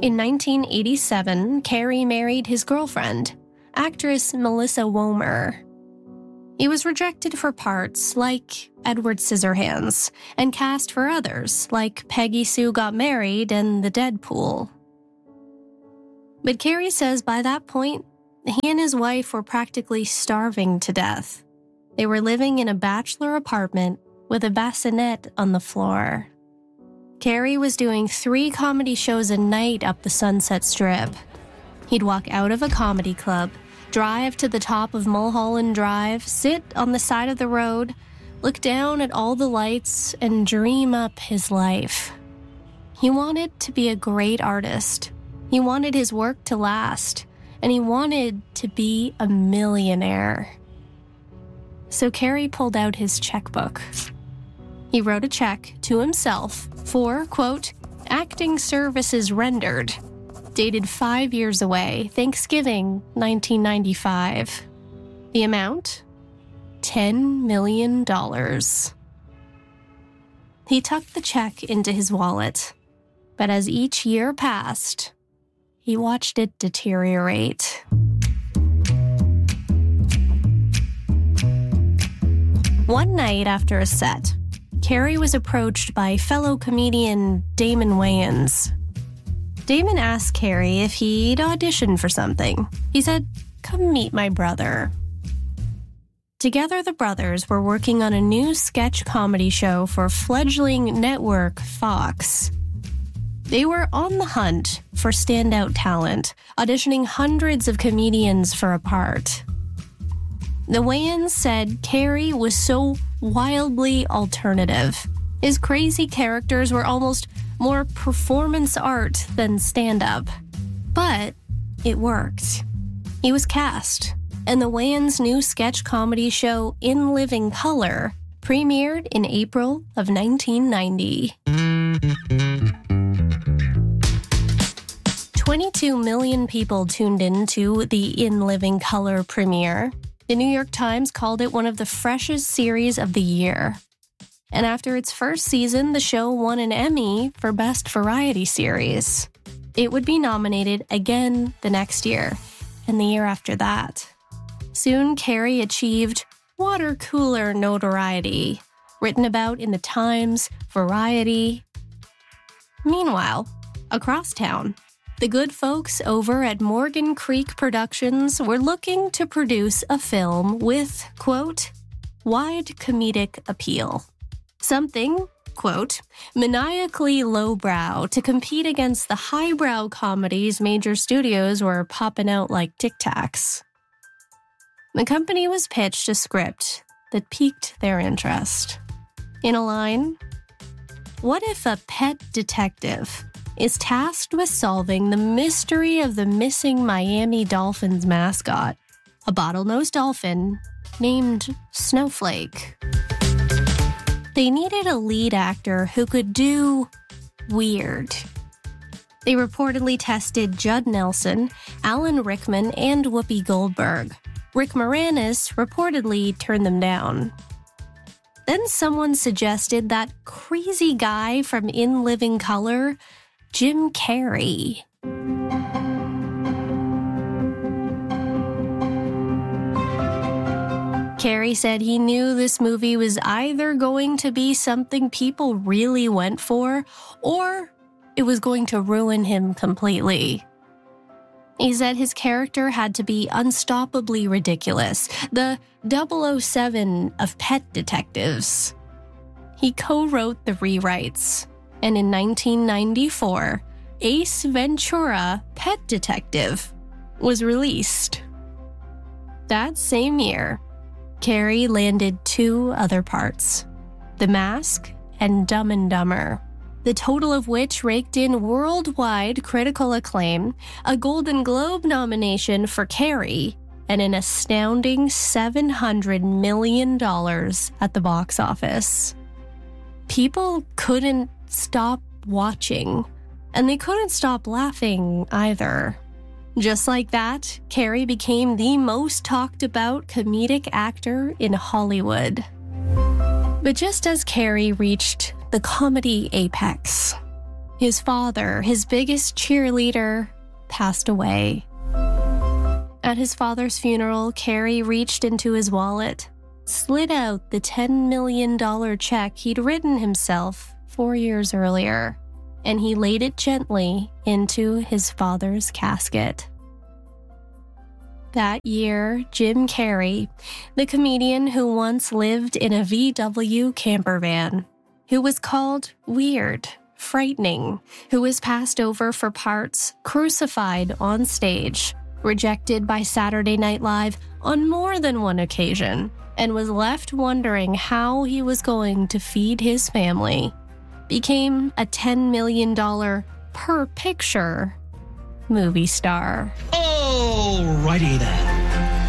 In 1987, Carey married his girlfriend, actress Melissa Womer. He was rejected for parts like Edward Scissorhands and cast for others like Peggy Sue Got Married and The Deadpool. But Carey says by that point, he and his wife were practically starving to death. They were living in a bachelor apartment with a bassinet on the floor. Carey was doing 3 comedy shows a night up the Sunset Strip. He'd walk out of a comedy club, drive to the top of Mulholland Drive, sit on the side of the road, look down at all the lights, and dream up his life. He wanted to be a great artist. He wanted his work to last, and he wanted to be a millionaire. So Carey pulled out his checkbook. He wrote a check to himself for, quote, acting services rendered, dated 5 years away, Thanksgiving 1995. The amount? $10 million. He tucked the check into his wallet, but as each year passed, he watched it deteriorate. One night after a set, Carey was approached by fellow comedian Damon Wayans. Damon asked Carey if he'd auditioned for something. He said, "Come meet my brother." Together, the brothers were working on a new sketch comedy show for fledgling network Fox. They were on the hunt for standout talent, auditioning hundreds of comedians for a part. The Wayans said Carey was so wildly alternative. His crazy characters were almost more performance art than stand-up. But it worked. He was cast, and the Wayans' new sketch comedy show In Living Color premiered in April of 1990. 22 million people tuned in to the In Living Color premiere. The New York Times called it one of the freshest series of the year. And after its first season, the show won an Emmy for Best Variety Series. It would be nominated again the next year, and the year after that. Soon, Carey achieved water cooler notoriety, written about in the Times, Variety. Meanwhile, across town, the good folks over at Morgan Creek Productions were looking to produce a film with, quote, wide comedic appeal. Something, quote, maniacally lowbrow to compete against the highbrow comedies major studios were popping out like Tic Tacs. The company was pitched a script that piqued their interest. In a line, what if a pet detective is tasked with solving the mystery of the missing Miami Dolphins mascot, a bottlenose dolphin named Snowflake? They needed a lead actor who could do weird. They reportedly tested Judd Nelson, Alan Rickman, and Whoopi Goldberg. Rick Moranis reportedly turned them down. Then someone suggested that crazy guy from In Living Color, Jim Carrey. Carrey said he knew this movie was either going to be something people really went for, or it was going to ruin him completely. He said his character had to be unstoppably ridiculous, the 007 of pet detectives. He co-wrote the rewrites, and in 1994, Ace Ventura: Pet Detective was released. That same year, Carrey landed 2 other parts, The Mask and Dumb and Dumber, the total of which raked in worldwide critical acclaim, a Golden Globe nomination for Carrey, and an astounding $700 million at the box office. People couldn't stop watching, and they couldn't stop laughing either. Just like that, Carrey became the most talked about comedic actor in Hollywood. But just as Carrey reached the comedy apex, His father, his biggest cheerleader, passed away. At his father's funeral, Carey reached into his wallet, slid out the $10 million check he'd written himself 4 years earlier, and he laid it gently into his father's casket. That year, Jim Carrey, the comedian who once lived in a VW camper van, who was called weird, frightening, who was passed over for parts, crucified on stage, rejected by Saturday Night Live on more than one occasion, and was left wondering how he was going to feed his family, became a $10 million per picture movie star. Alrighty then.